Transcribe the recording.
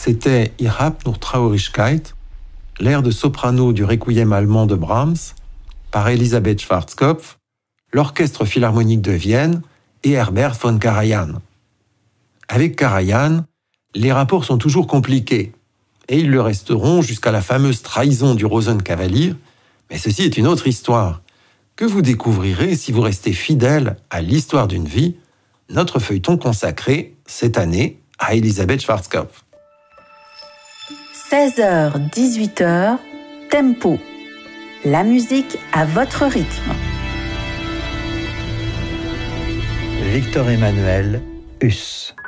c'était Ich hab nur Traurigkeit, l'air de soprano du requiem allemand de Brahms, par Elisabeth Schwarzkopf, l'Orchestre Philharmonique de Vienne et Herbert von Karajan. Avec Karajan, les rapports sont toujours compliqués, et ils le resteront jusqu'à la fameuse trahison du Rosenkavalier, mais ceci est une autre histoire, que vous découvrirez si vous restez fidèle à l'histoire d'une vie, notre feuilleton consacré, cette année, à Elisabeth Schwarzkopf. 16h, 18h, Tempo. La musique à votre rythme. Victor Emmanuel Huss.